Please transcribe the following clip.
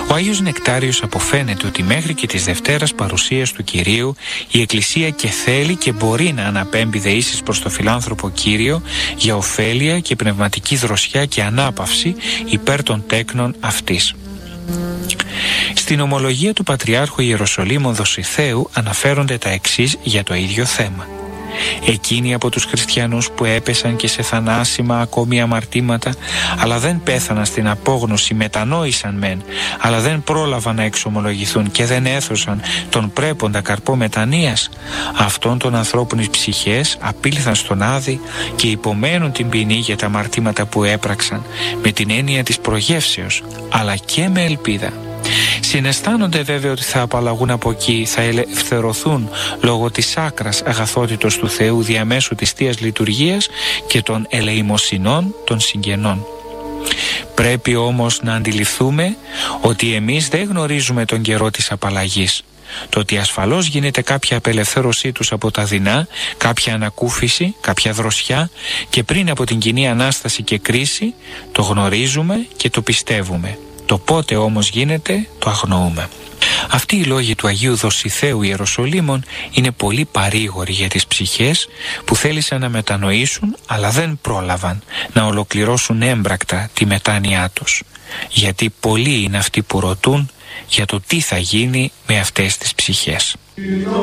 Ο Άγιος Νεκτάριος αποφαίνεται ότι μέχρι και της Δευτέρας παρουσίας του Κυρίου η Εκκλησία και θέλει και μπορεί να αναπέμπει δεήσεις προς το φιλάνθρωπο Κύριο για ωφέλεια και πνευματική δροσιά και ανάπαυση υπέρ των τέκνων αυτής. Στην ομολογία του Πατριάρχου Ιεροσολύμων Δοσιθέου αναφέρονται τα εξής για το ίδιο θέμα. Εκείνοι από τους χριστιανούς που έπεσαν και σε θανάσιμα ακόμη αμαρτήματα, αλλά δεν πέθαναν στην απόγνωση, μετανόησαν μεν, αλλά δεν πρόλαβαν να εξομολογηθούν και δεν έθωσαν τον πρέποντα καρπό μετανοίας, αυτών των ανθρώπων οι ψυχές απήλθαν στον Άδη και υπομένουν την ποινή για τα αμαρτήματα που έπραξαν, με την έννοια της προγεύσεως, αλλά και με ελπίδα. Συναισθάνονται βέβαια ότι θα απαλλαγούν από εκεί, θα ελευθερωθούν λόγω της άκρας αγαθότητος του Θεού διαμέσου της Θείας Λειτουργίας και των ελεημοσυνών των συγγενών. Πρέπει όμως να αντιληφθούμε ότι εμείς δεν γνωρίζουμε τον καιρό της απαλλαγής. Το ότι ασφαλώς γίνεται κάποια απελευθέρωσή τους από τα δεινά, κάποια ανακούφιση, κάποια δροσιά και πριν από την κοινή Ανάσταση και κρίση, το γνωρίζουμε και το πιστεύουμε. Το πότε όμως γίνεται, το αγνοούμε. Αυτοί οι λόγοι του Αγίου Δοσιθέου Ιεροσολύμων είναι πολύ παρήγοροι για τις ψυχές που θέλησαν να μετανοήσουν αλλά δεν πρόλαβαν να ολοκληρώσουν έμπρακτα τη μετάνοιά τους. Γιατί πολλοί είναι αυτοί που ρωτούν για το τι θα γίνει με αυτές τις ψυχές.